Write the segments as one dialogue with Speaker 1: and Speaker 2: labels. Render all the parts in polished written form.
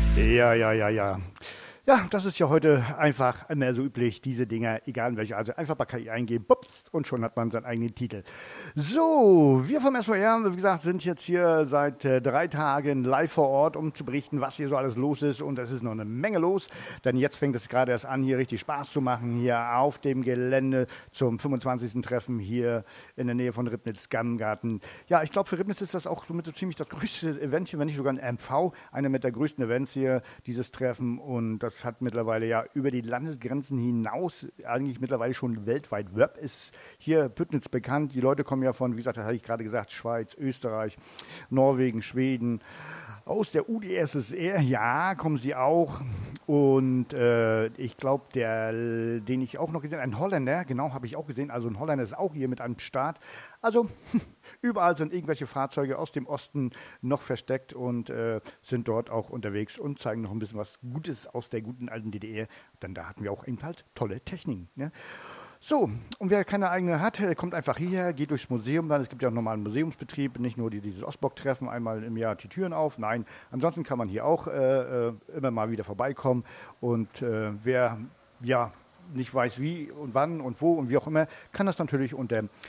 Speaker 1: Ja, ja, ja, ja. Ja, das ist ja heute einfach mehr so üblich, diese Dinger, egal welche, also einfach bei KI eingeben, bups, und schon hat man seinen eigenen Titel. So, wir vom SWR, wie gesagt, sind jetzt hier seit 3 Tagen live vor Ort, um zu berichten, was hier so alles los ist, und es ist noch eine Menge los, denn jetzt fängt es gerade erst an, hier richtig Spaß zu machen, hier auf dem Gelände zum 25. Treffen hier in der Nähe von Ribnitz-Gammgarten. Ja, ich glaube, für Ribnitz ist das auch somit so ziemlich das größte Event hier, wenn nicht sogar ein MV, einer mit der größten Events hier, dieses Treffen, und das hat mittlerweile ja über die Landesgrenzen hinaus eigentlich mittlerweile schon weltweit. Web ist hier Püttnitz bekannt. Die Leute kommen ja von, wie gesagt, das hatte ich gerade gesagt, Schweiz, Österreich, Norwegen, Schweden. Aus der UdSSR, ja, kommen sie auch. Und ich glaube, den ich auch noch gesehen habe, ein Holländer, genau, habe ich auch gesehen. Also ein Holländer ist auch hier mit einem Start. Also überall sind irgendwelche Fahrzeuge aus dem Osten noch versteckt und sind dort auch unterwegs und zeigen noch ein bisschen was Gutes aus der guten alten DDR. Denn da hatten wir auch eben halt tolle Techniken. Ne? So, und wer keine eigene hat, kommt einfach hierher, geht durchs Museum dann. Es gibt ja auch normalen Museumsbetrieb, nicht nur dieses Ostblock-Treffen, einmal im Jahr die Türen auf. Nein, ansonsten kann man hier auch immer mal wieder vorbeikommen. Und wer ja nicht weiß, wie und wann und wo und wie auch immer, kann das natürlich unter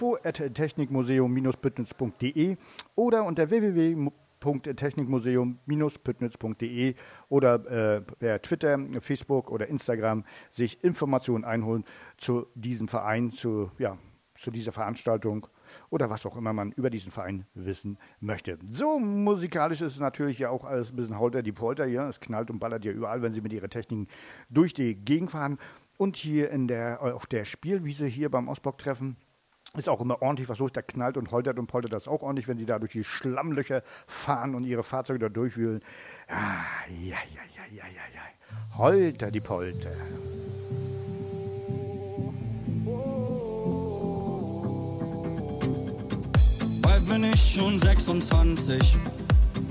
Speaker 1: info@technikmuseum-püttnitz.de oder unter www.technikmuseum-püttnitz.de oder per Twitter, Facebook oder Instagram sich Informationen einholen zu diesem Verein, zu dieser Veranstaltung oder was auch immer man über diesen Verein wissen möchte. So musikalisch ist es natürlich ja auch alles ein bisschen holter die Polter hier. Es knallt und ballert ja überall, wenn sie mit ihren Techniken durch die Gegend fahren. Und hier auf der Spielwiese hier beim Ostblock-Treffen ist auch immer ordentlich was los. Da knallt und poltert das auch ordentlich, wenn sie da durch die Schlammlöcher fahren und ihre Fahrzeuge da durchwühlen. Ja. Holter die Polter.
Speaker 2: Bald bin ich schon 26.